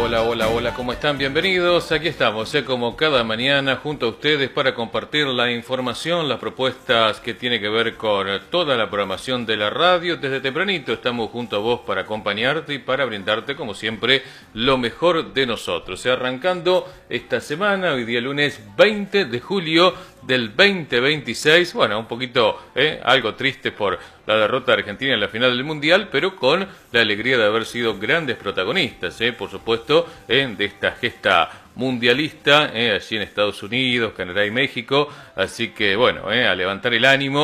Hola, ¿cómo están? Bienvenidos. Aquí estamos, como cada mañana, junto a ustedes para compartir la información, las propuestas que tiene que ver con toda la programación de la radio. Desde tempranito estamos junto a vos para acompañarte y para brindarte, como siempre, lo mejor de nosotros. Arrancando esta semana, hoy día lunes 20 de julio del 2026, bueno, un poquito, algo triste por la derrota de Argentina en la final del Mundial, pero con la alegría de haber sido grandes protagonistas, por supuesto, de esta gesta mundialista, allí en Estados Unidos, Canadá y México, así que bueno, a levantar el ánimo